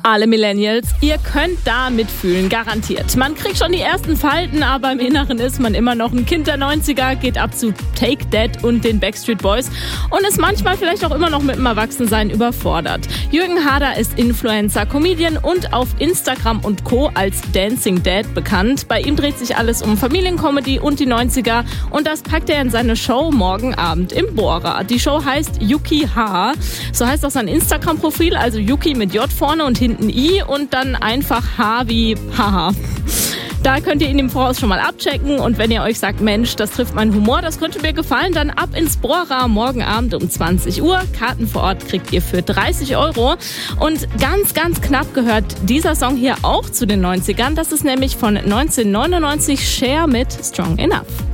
Alle Millennials, ihr könnt da mitfühlen, garantiert. Man kriegt schon die ersten Falten, aber im Inneren ist man immer noch ein Kind der 90er, geht ab zu Take That und den Backstreet Boys und ist manchmal vielleicht auch immer noch mit dem Erwachsensein überfordert. Jürgen Harder ist Influencer, Comedian und auf Instagram und Co. als Dancing Dad bekannt. Bei ihm dreht sich alles um Familiencomedy und die 90er und das packt er in seine Show morgen Abend im Bohrer. Die Show heißt Yuki H. So heißt auch sein Instagram-Profil, also Yuki mit J vorne und hinten I und dann einfach H wie Haha. Da könnt ihr ihn im Voraus schon mal abchecken und wenn ihr euch sagt, Mensch, das trifft meinen Humor, das könnte mir gefallen, dann ab ins Bohrer morgen Abend um 20 Uhr. Karten vor Ort kriegt ihr für 30 €. Und ganz, ganz knapp gehört dieser Song hier auch zu den 90ern. Das ist nämlich von 1999 Cher mit Strong Enough.